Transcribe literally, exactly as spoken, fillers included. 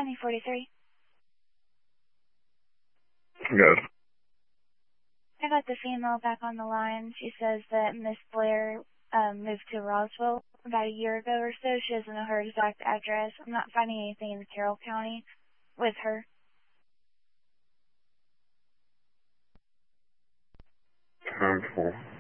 County forty-three. Good. I got the female back on the line. She says that Miss Blair um, moved to Roswell about a year ago or so. She doesn't know her exact address. I'm not finding anything in Carroll County with her. ten four.